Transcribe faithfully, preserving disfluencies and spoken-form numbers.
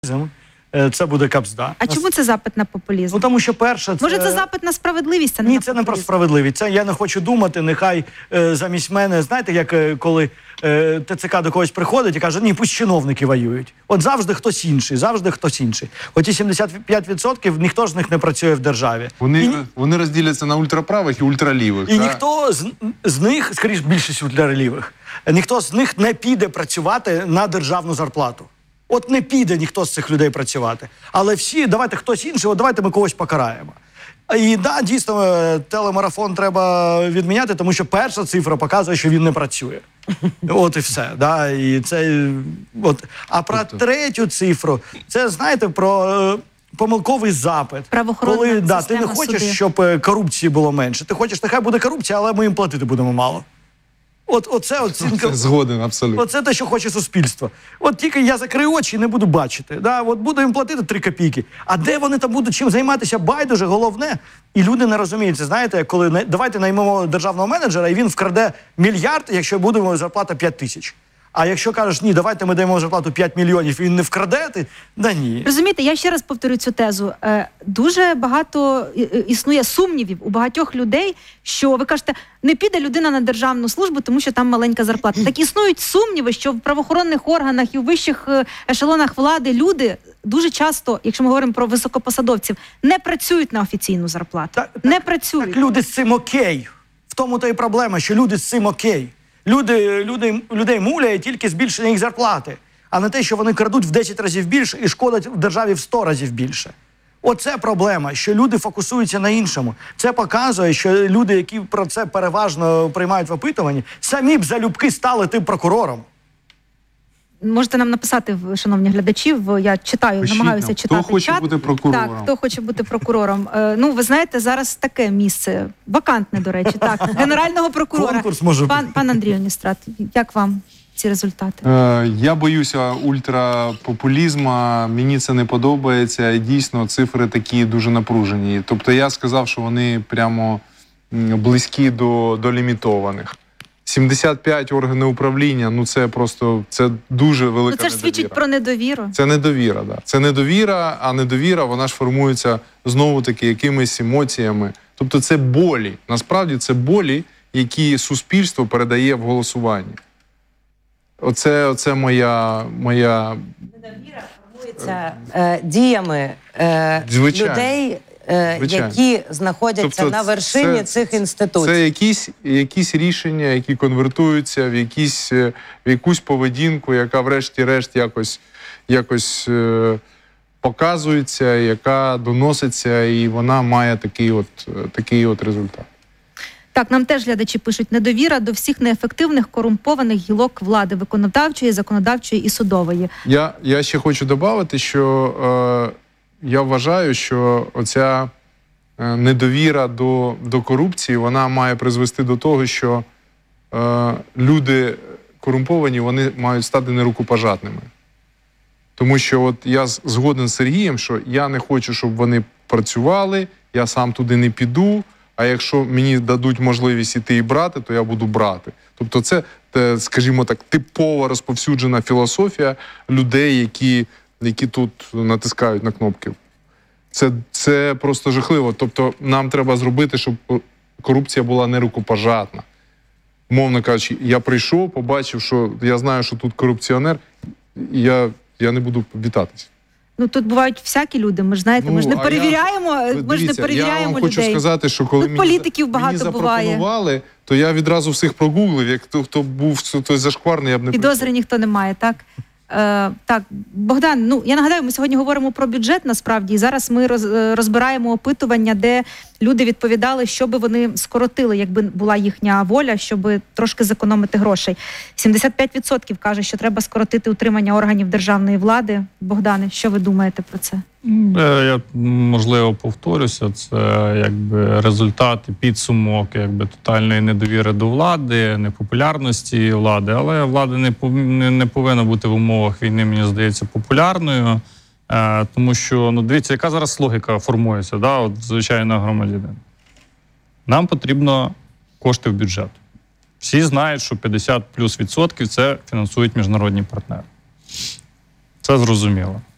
Це буде капзда. А чому це запит на популізм? Ну, тому що перше... Це... Може, це запит на справедливість, а не Ні, на це популізм? не про справедливість. Це я не хочу думати, нехай е, замість мене, знаєте, як е, коли е, ТЦК до когось приходить і каже, ні, пусть чиновники воюють. От завжди хтось інший, завжди хтось інший. Оті сімдесят п'ять відсотків ніхто з них не працює в державі. Вони, і, вони розділяться на ультраправих і ультралівих. І та? ніхто з, з них, скоріш більшість ультралівих, ніхто з них не піде працювати на державну зарплату. От не піде ніхто з цих людей працювати. Але всі, давайте хтось інший, от давайте ми когось покараємо. І да, дійсно, телемарафон треба відміняти, тому що перша цифра показує, що він не працює. От і все. Да? І це, от. А про тобто... третю цифру, це, знаєте, про е, помилковий запит. Коли да, ти не хочеш, суди. щоб корупції було менше. Ти хочеш, нехай буде корупція, але ми їм платити будемо мало. От, оце, оцінка, згоден, абсолютно. Оце те, що хоче суспільство. От тільки я закрию очі і не буду бачити. Да? От буду їм платити три копійки. А де вони там будуть чим займатися, байдуже, головне. І люди не розуміють. Це, знаєте, коли не... давайте наймемо державного менеджера, і він вкраде мільярд, якщо буде зарплата п'ять тисяч. А якщо кажеш, ні, давайте ми даємо зарплату п'ять мільйонів, і він не вкраде, ти... да ні. Розумієте, я ще раз повторю цю тезу. Дуже багато існує сумнівів у багатьох людей, що, ви кажете, не піде людина на державну службу, тому що там маленька зарплата. Так існують сумніви, що в правоохоронних органах і в вищих ешелонах влади люди дуже часто, якщо ми говоримо про високопосадовців, не працюють на офіційну зарплату. Так, не так, працюють. Так люди з цим окей. В тому то і проблема, що люди з цим окей. Люди, люди, людей муляє тільки збільшення їх зарплати, а не те, що вони крадуть в десять разів більше і шкодять в державі в сто разів більше. Оце проблема, що люди фокусуються на іншому. Це показує, що люди, які про це переважно приймають в опитуванні, самі б залюбки стали тим прокурором. Можете нам написати, шановні глядачі, я читаю, Пишіть намагаюся нам, читати хто хоче чат. бути прокурором. Так, хто хоче бути прокурором. Е, ну, ви знаєте, зараз таке місце, вакантне, до речі, так, генерального прокурора. Конкурс може Пан, бути. пан Андрій Оністрат, як вам ці результати? Е, я боюся ультрапопулізму, мені це не подобається, і дійсно цифри такі дуже напружені. Тобто я сказав, що вони прямо близькі до, до лімітованих. сімдесят п'ять органів управління, ну це просто, це дуже велика недовіра. Ну це ж свідчить про недовіру. Це недовіра, да. Це недовіра, а недовіра, вона ж формується знову-таки якимись емоціями. Тобто це болі. Насправді це болі, які суспільство передає в голосуванні. Оце, оце моя, моя... Недовіра формується е, діями е, людей, е, Звичайно. які знаходяться тобто на вершині це, цих інституцій. Це якісь, якісь рішення, які конвертуються в, якісь, в якусь поведінку, яка врешті-решт якось, якось е, показується, яка доноситься, і вона має такий от, такий от результат. Так, нам теж глядачі пишуть, недовіра до всіх неефективних, корумпованих гілок влади, виконавчої, законодавчої і судової. Я, я ще хочу додати, що е, я вважаю, що оця е, недовіра до, до корупції, вона має призвести до того, що е, люди корумповані, вони мають стати нерукопожатними. Тому що от я згоден з Сергієм, що я не хочу, щоб вони працювали, я сам туди не піду, а якщо мені дадуть можливість іти і брати, то я буду брати. Тобто це, скажімо так, типова розповсюджена філософія людей, які, які тут натискають на кнопки. Це, це просто жахливо. Тобто нам треба зробити, щоб корупція була нерукопожатна. Мовно кажучи, я прийшов, побачив, що я знаю, що тут корупціонер, і я, я не буду вітатися. Ну, тут бувають всякі люди, ми ж знаєте, ну, ми ж не перевіряємо, я, ми ж не перевіряємо я вам людей. хочу сказати, що коли тут мені, політиків багато мені буває. запропонували, то я відразу всіх прогуглив, як хто, хто був той зашкварний, я б не підозри прийшов. Ніхто не має, так? Е, так, Богдан, ну, я нагадаю, ми сьогодні говоримо про бюджет, насправді, і зараз ми роз, розбираємо опитування, де люди відповідали, що би вони скоротили, якби була їхня воля, щоб трошки зекономити грошей. сімдесят п'ять відсотків каже, що треба скоротити утримання органів державної влади. Богдане, що ви думаєте про це? Я, можливо, повторюся, це якби результат і підсумок якби тотальної недовіри до влади, непопулярності влади, але влада не, не, не повинна бути в умовах війни, мені здається, популярною, е, тому що, ну, дивіться, яка зараз логіка формується, да, от звичайного громадянина. Нам потрібно кошти в бюджет. Всі знають, що п'ятдесят плюс відсотків це фінансують міжнародні партнери. Це зрозуміло.